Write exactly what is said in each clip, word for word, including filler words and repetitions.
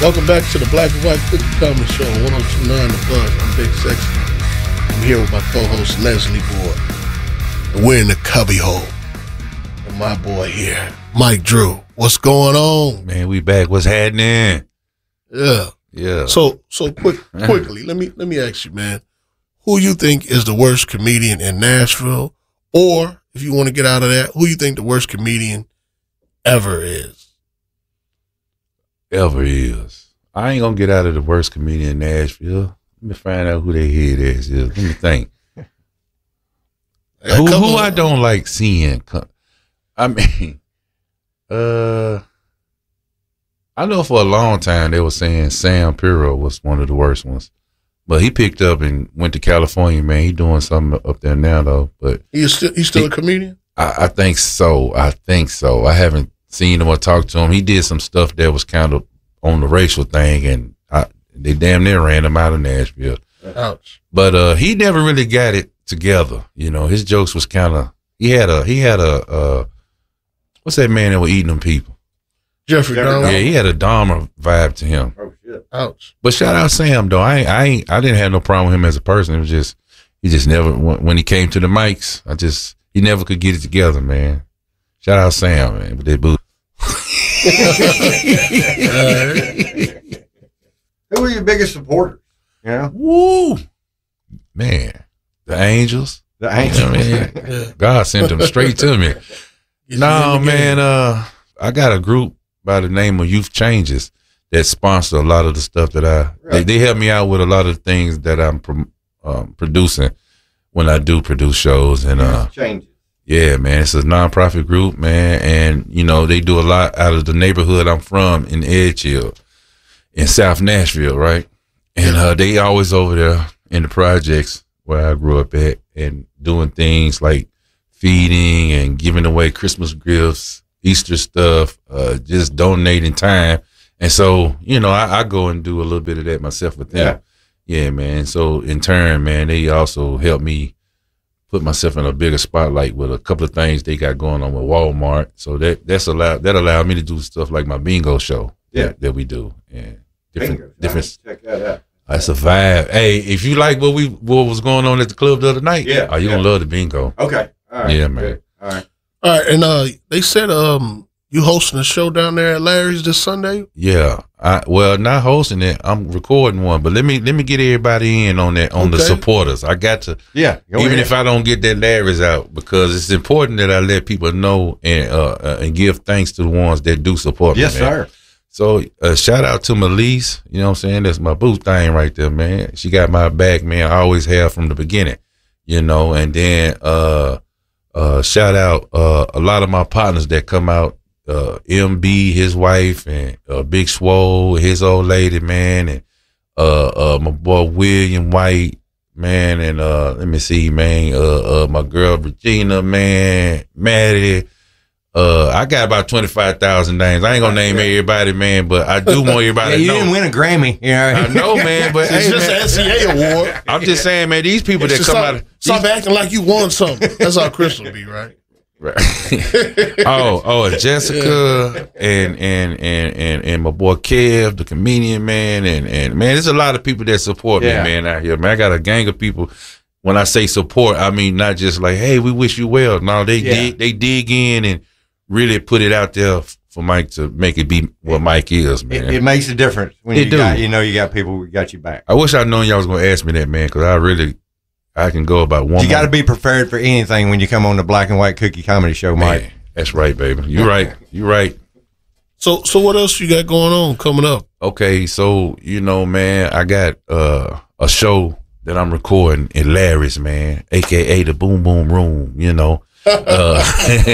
Welcome back to the Black and White Cookie Comedy Show on one oh two point nine The Buzz. I'm Big Sexy. I'm here with my co-host Leslie Boyd. And we're in the cubby hole. And my boy here, Mike Drew. What's going on? Man, we back. What's happening? Yeah. Yeah. So so quick quickly, let me let me ask you, man, who you think is the worst comedian in Nashville? Or if you want to get out of that, who you think the worst comedian ever is? Ever is. I ain't gonna get out of the worst comedian in Nashville. Let me find out who their head is. Let me think. who who I don't like seeing. I mean, uh, I know for a long time they were saying Sam Pirro was one of the worst ones, but he picked up and went to California. Man, he doing something up there now though. But he's still he's still he, a comedian. I, I think so. I think so. I haven't seen him or talked to him. He did some stuff that was kind of on the racial thing, and I, they damn near ran him out of Nashville. Ouch. But uh, he never really got it together. You know, his jokes was kind of. He had a. He had a. Uh, what's that man that was eating them people? Jeffrey Dahmer. Yeah, he had a Dahmer vibe to him. Oh shit. Ouch. But shout out Sam though. I ain't, I ain't, I didn't have no problem with him as a person. It was just he just never when he came to the mics. I just he never could get it together, man. Shout out Sam, man. But they boo. Who are your biggest supporters? You know? Woo, man, the Angels. The Angels. You know what I mean? God sent them straight to me. No, man, uh, I got a group by the name of Youth Changes that sponsor a lot of the stuff that I. Right. They, they help me out with a lot of the things that I'm pro, um, producing when I do produce shows and uh. Changes. Yeah, man, it's a nonprofit group, man, and you know they do a lot out of the neighborhood I'm from in Edgehill, in South Nashville, right? And uh, they always over there in the projects where I grew up at, and doing things like feeding and giving away Christmas gifts, Easter stuff, uh, just donating time, and so you know I, I go and do a little bit of that myself with them. Yeah, yeah, man. So in turn, man, they also help me put myself in a bigger spotlight with a couple of things they got going on with Walmart. So that that's allowed that allowed me to do stuff like my bingo show yeah. that, that we do. And different bingo. different Check that out. That's a vibe. Hey, if you like what we what was going on at the club the other night, yeah, oh, you yeah. gonna love the bingo. Okay. All right. Yeah, man. Good. All right. All right, and uh they said um you hosting a show down there at Larry's this Sunday? Yeah. I well not hosting it. I'm recording one, but let me let me get everybody in on that on okay. the supporters. I got to yeah even ahead. if I don't get that Larry's out, because it's important that I let people know and uh, uh and give thanks to the ones that do support yes, me. Yes, sir. So uh, shout out to Melise, you know what I'm saying? That's my boo thing right there, man. She got my back, man. I always have from the beginning, you know. And then uh uh shout out uh a lot of my partners that come out. Uh, M B, his wife, and uh, Big Swole, his old lady, man, and uh, uh, my boy William White, man, and uh, let me see, man, uh, uh, my girl Regina, man, Maddie. Uh, I got about twenty-five thousand names. I ain't gonna name everybody, man, but I do want everybody yeah, to you know. You didn't win a Grammy, you know. I know, man, but it's hey, just man, an N C A A award. I'm just saying, man, these people it's that come stop, out of stop these, acting like you won something. That's how Crystal be, right? Right. oh, oh, and Jessica and, and and and and my boy Kev, the comedian, man, and and man, there's a lot of people that support yeah. me, man, out here. Man, I got a gang of people. When I say support, I mean not just like, hey, we wish you well. No, they yeah. dig, they dig in and really put it out there for Mike to make it be what Mike is, man. It, it makes a difference when it you do. got, you know, you got people who got you back. I wish I'd known y'all was gonna ask me that, man, because I really. I can go about one. You got to be prepared for anything when you come on the Black and White Cookie Comedy Show, Mike. Man, that's right, baby. You're right. You're right. So, so what else you got going on coming up? Okay, so you know, man, I got uh, a show that I'm recording in Larry's, man, aka the Boom Boom Room. You know, uh,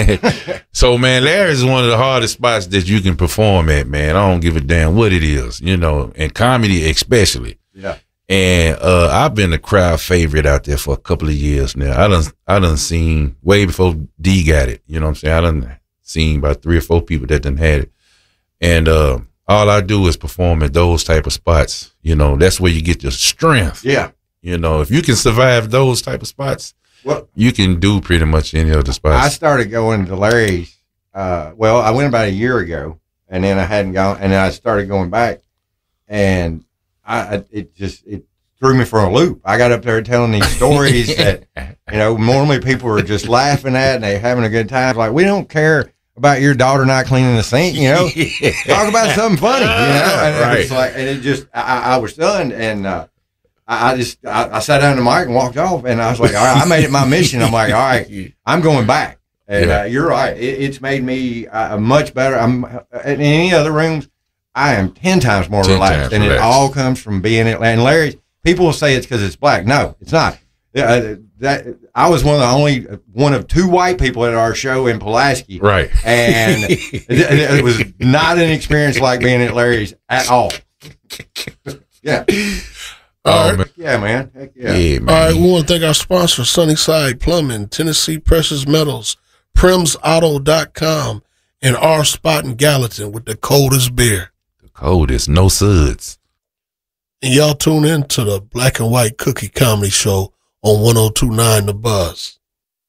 so man, Larry's is one of the hardest spots that you can perform at, man. I don't give a damn what it is, you know, and comedy especially. Yeah. And uh, I've been a crowd favorite out there for a couple of years now. I done, I done seen way before D got it. You know what I'm saying? I done seen about three or four people that done had it. And uh, all I do is perform at those type of spots. You know, that's where you get your strength. Yeah. You know, if you can survive those type of spots, well, you can do pretty much any other spots. I started going to Larry's. Uh, well, I went about a year ago, and then I hadn't gone, and then I started going back. and I, I it just it threw me for a loop. I got up there telling these stories that, you know, normally people are just laughing at and they're having a good time. Like, we don't care about your daughter not cleaning the sink, you know. Yeah. Talk about something funny, you know. And right. it was like, and it just, I, I was stunned, and uh, I, I just, I, I sat down the mic and walked off, and I was like, all right, I made it my mission. I'm like, all right, I'm going back. And yeah. uh, you're right. It, it's made me uh, much better. I'm in any other rooms, I am ten times more ten relaxed, times and relaxed. It all comes from being it. And Larry, people will say it's because it's black. No, it's not. Uh, that I was one of the only one of two white people at our show in Pulaski, right? And it, it was not an experience like being at Larry's at all. Yeah. All right. Yeah, man. Heck yeah. yeah man. All right. We want to thank our sponsor, Sunnyside Plumbing, Tennessee Precious Metals, Prims Auto dot com, and R Spot in Gallatin with the coldest beer. The coldest, no suds. And y'all tune in to the Black and White Cookie Comedy Show on one oh two point nine The Buzz.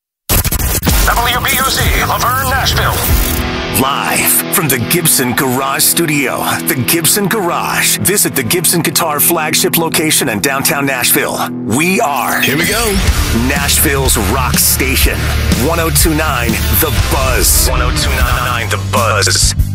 W B U Z, Laverne, Nashville. Live from the Gibson Garage Studio. The Gibson Garage. Visit the Gibson Guitar flagship location in downtown Nashville. We are. Here we go. Nashville's rock station. one oh two point nine The Buzz. one oh two point nine The Buzz.